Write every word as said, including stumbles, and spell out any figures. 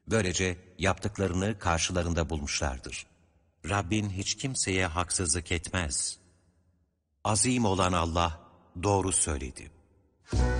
Böylece yaptıklarını karşılarında bulmuşlardır. Rabbin hiç kimseye haksızlık etmez. Azim olan Allah doğru söyledi.